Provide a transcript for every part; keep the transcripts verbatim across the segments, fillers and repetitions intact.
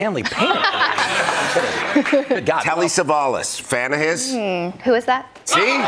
Hanley painted. Good God. Telly Savalas, fan of his? Hmm. Who is that? See?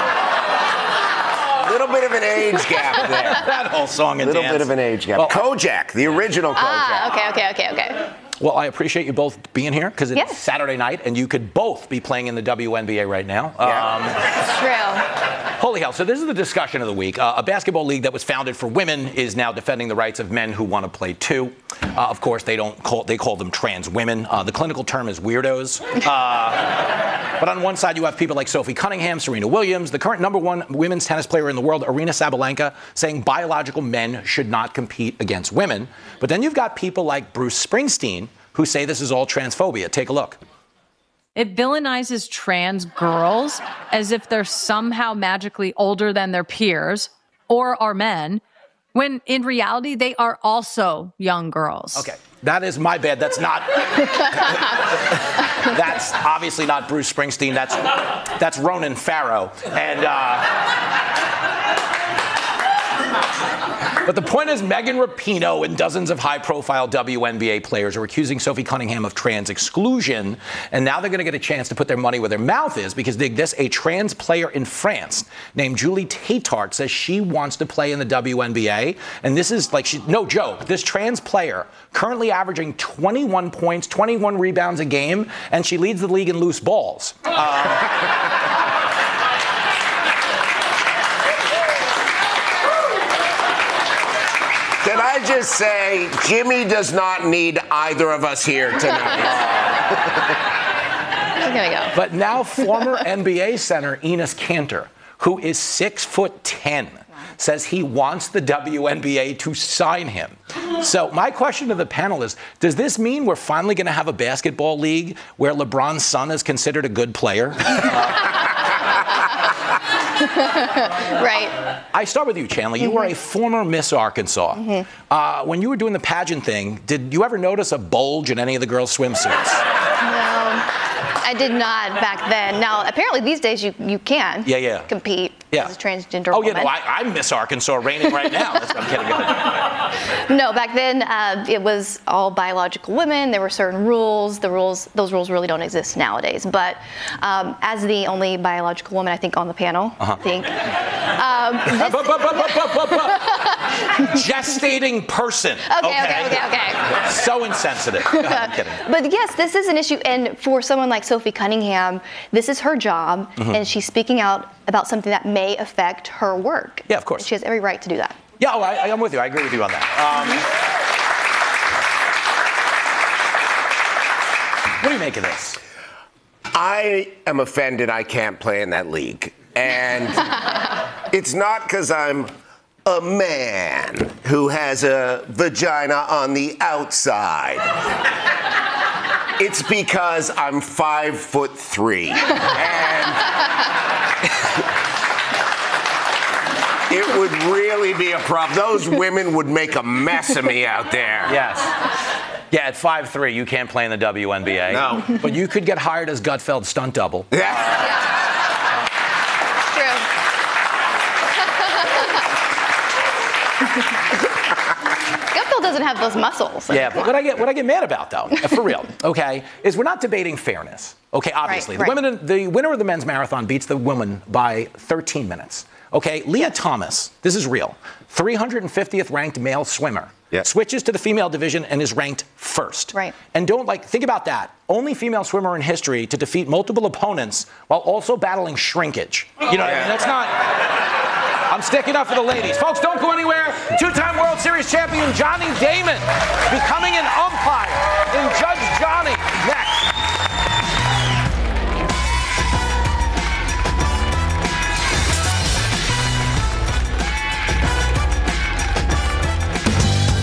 A little bit of an age gap there. That whole song and A little dance. bit of an age gap. Well, Kojak, the original Kojak. Ah, okay, okay, okay, okay. Well, I appreciate you both being here because it's Yes. Saturday night and you could both be playing in the W N B A right now. Yeah. Um, It's true. Holy hell. So this is the discussion of the week. Uh, a basketball league that was founded for women is now defending the rights of men who want to play too. Uh, of course, they don't call they call them trans women. Uh, the clinical term is weirdos. Uh, but on one side, you have people like Sophie Cunningham, Serena Williams, the current number one women's tennis player in the world, Aryna Sabalenka, saying biological men should not compete against women. But then you've got people like Bruce Springsteen who say this is all transphobia. Take a look. It villainizes trans girls as if they're somehow magically older than their peers or are men, when in reality, they are also young girls. Okay, that is my bad. That's not. That's obviously not Bruce Springsteen. That's that's Ronan Farrow. And. Uh, But the point is, Megan Rapinoe and dozens of high-profile W N B A players are accusing Sophie Cunningham of trans exclusion, and now they're going to get a chance to put their money where their mouth is, because dig this, a trans player in France named Julie Tatart says she wants to play in the W N B A, and this is like, she, no joke, this trans player currently averaging twenty-one points, twenty-one rebounds a game, and she leads the league in loose balls. Uh, Can I just say, Jimmy does not need either of us here tonight. I'm gonna go. But now former N B A center Enes Kanter, who is six foot ten, says he wants the W N B A to sign him. So my question to the panel is, does this mean we're finally going to have a basketball league where LeBron's son is considered a good player? Uh, Right. I start with you, Chandler. You Mm-hmm. were a former Miss Arkansas. Mm-hmm. Uh, when you were doing the pageant thing, did you ever notice a bulge in any of the girls' swimsuits? No, I did not back then. Now, apparently these days you, you can Yeah, yeah. compete Yeah. as a transgender Oh, woman. yeah, no, I, I'm Miss Arkansas reigning right now. That's, I'm kidding. No, back then uh, it was all biological women. There were certain rules. The rules, those rules really don't exist nowadays. But um, as the only biological woman, I think, on the panel, Uh-huh. I think. Um, this, Bu- bu- bu- bu- bu- bu- bu- Gestating person. Okay, okay, okay, okay. So insensitive. Go ahead, I'm kidding. But yes, this is an issue, and for someone like Sophie Cunningham, this is her job, Mm-hmm. and she's speaking out about something that may affect her work. Yeah, of course. And she has every right to do that. Yeah, oh, I, I'm with you. I agree with you on that. Um, what do you make of this? I am offended I can't play in that league. And it's not because I'm a man who has a vagina on the outside. It's because I'm five foot three. And it would really be a problem. Those women would make a mess of me out there. Yes. Yeah, at five three, you can't play in the W N B A. No. But you could get hired as Gutfeld stunt double. Yeah. True. Gutfeld doesn't have those muscles. Yeah, but what I get what I get mad about, though, for real, okay, is we're not debating fairness. Okay, obviously, Right, the right. women, the winner of the men's marathon beats the woman by thirteen minutes. Okay, Leah Thomas, this is real, three hundred fiftieth ranked male swimmer, Yeah. switches to the female division and is ranked first. Right. And don't like think about that. Only female swimmer in history to defeat multiple opponents while also battling shrinkage. You know what I mean? That's not. I'm sticking up for the ladies. Folks, don't go anywhere. Two-time World Series champion Johnny Damon becoming an umpire in Judge Johnny.